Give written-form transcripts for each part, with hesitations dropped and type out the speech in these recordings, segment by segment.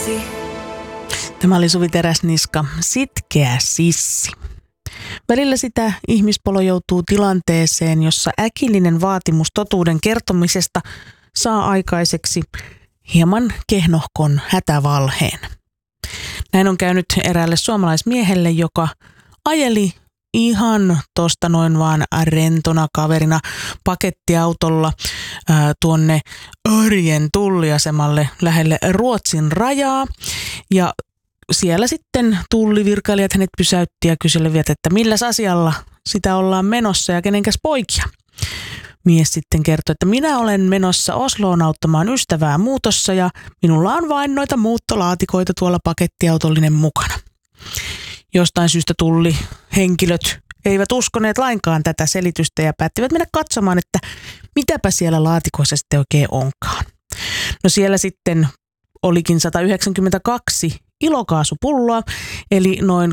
Tämä oli Suvi Teräsniska, Sitkeä sissi. Välillä sitä ihmispolo joutuu tilanteeseen, jossa äkillinen vaatimus totuuden kertomisesta saa aikaiseksi hieman kehnohkon hätävalheen. Näin on käynyt eräälle suomalaismiehelle, joka ajeli ihan tosta noin vaan rentona kaverina pakettiautolla tuonne Örjen tulliasemalle lähelle Ruotsin rajaa. Ja siellä sitten tullivirkailijat hänet pysäytti ja kyselivät, että milläs asialla sitä ollaan menossa ja kenenkäs poikia. Mies sitten kertoi, että minä olen menossa Osloon auttamaan ystävää muutossa ja minulla on vain noita muuttolaatikoita tuolla pakettiautollinen mukana. Jostain syystä tullihenkilöt eivät uskoneet lainkaan tätä selitystä ja päättivät mennä katsomaan, että mitäpä siellä laatikoissa sitten oikein onkaan. No siellä sitten olikin 192 ilokaasupulloa, eli noin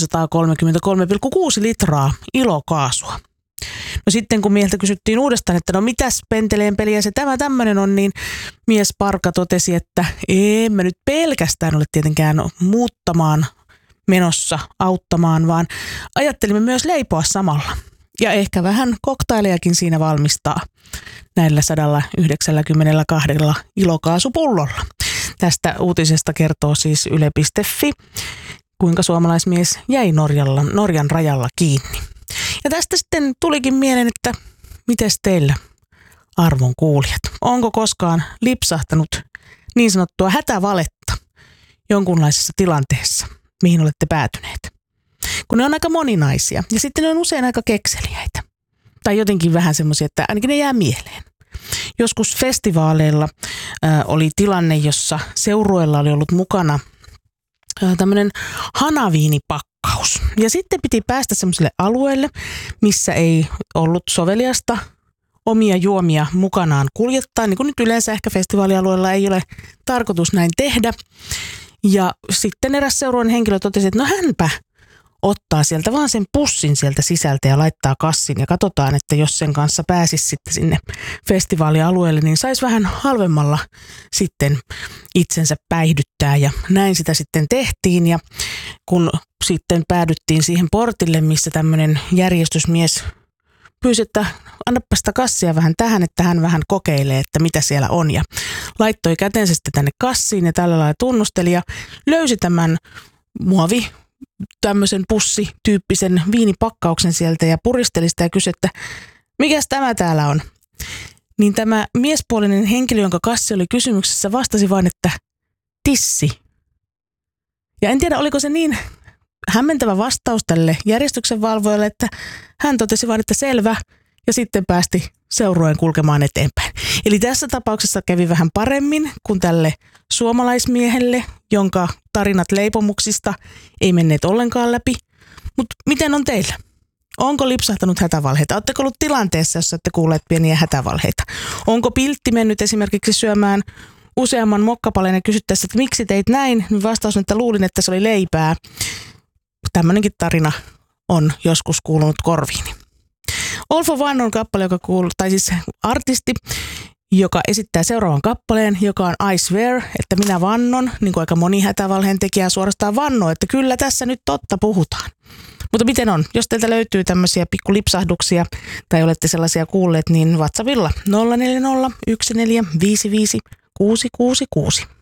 633,6 litraa ilokaasua. No sitten kun mieheltä kysyttiin uudestaan, että no mitäs penteleen peliä se tämä tämmöinen on, niin mies Parka totesi, että en mä nyt pelkästään ole tietenkään muuttamaan menossa auttamaan, vaan ajattelimme myös leipoa samalla. Ja ehkä vähän koktailejakin siinä valmistaa näillä 192 ilokaasupullolla. Tästä uutisesta kertoo siis yle.fi, kuinka suomalaismies jäi Norjan rajalla kiinni. Ja tästä sitten tulikin mieleen, että mites teillä, arvon kuulijat, onko koskaan lipsahtanut niin sanottua hätävaletta jonkunlaisessa tilanteessa, mihin olette päätyneet? Kun ne on aika moninaisia ja sitten ne on usein aika kekseliäitä. Tai jotenkin vähän semmoisia, että ainakin ne jää mieleen. Joskus festivaaleilla oli tilanne, jossa seurueella oli ollut mukana tämmöinen hanaviinipakkaus. Ja sitten piti päästä semmoiselle alueelle, missä ei ollut soveliasta omia juomia mukanaan kuljettaa. Niin kuin nyt yleensä ehkä festivaalialueella ei ole tarkoitus näin tehdä. Ja sitten eräs seurueen henkilö totesi, että no hänpä ottaa sieltä vaan sen pussin sieltä sisältä ja laittaa kassin ja katsotaan, että jos sen kanssa pääsisi sitten sinne festivaalialueelle, niin saisi vähän halvemmalla sitten itsensä päihdyttää ja näin sitä sitten tehtiin ja kun sitten päädyttiin siihen portille, missä tämmöinen järjestysmies pyysi, että annapa sitä kassia vähän tähän, että hän vähän kokeilee, että mitä siellä on ja laittoi kätensä sitten tänne kassiin ja tällä lailla tunnusteli ja löysi tämän tämmöisen pussityyppisen viinipakkauksen sieltä ja puristeli sitä ja kysyi, että mikäs tämä täällä on? Niin tämä miespuolinen henkilö, jonka kassi oli kysymyksessä, vastasi vain, että tissi. Ja en tiedä, oliko se niin hämmentävä vastaus tälle järjestyksenvalvojalle, että hän totesi vain, että selvä, ja sitten päästi seurueen kulkemaan eteenpäin. Eli tässä tapauksessa kävi vähän paremmin kuin tälle suomalaismiehelle, jonka tarinat leipomuksista ei menneet ollenkaan läpi. Mutta miten on teillä? Onko lipsahtanut hätävalheita? Oletteko ollut tilanteessa, jossa olette kuulleet pieniä hätävalheita? Onko piltti mennyt esimerkiksi syömään useamman mokkapaleen ja kysyttäessä, että miksi teit näin? Vastaus on, että luulin, että se oli leipää. Tämmöinenkin tarina on joskus kuulunut korviini. All for One on kappale, joka tai siis artisti, joka esittää seuraavan kappaleen, joka on I Swear, että minä vannon, niin kuin aika moni hätävalheen tekijä suorastaan vannoo, että kyllä tässä nyt totta puhutaan. Mutta miten on? Jos teiltä löytyy tämmöisiä pikkulipsahduksia tai olette sellaisia kuulleet, niin WhatsAppilla 040 1455 666.